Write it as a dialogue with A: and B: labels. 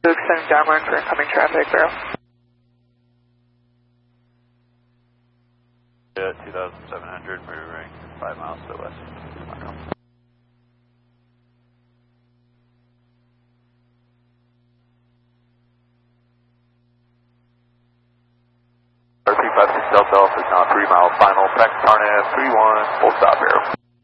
A: Extending downwind for incoming traffic, bro.
B: Yeah, 2,700, maneuvering 5 miles to the west.
C: R356 Delta Alpha is now 3 mile final, back to Tarnet, 31, full stop arrow.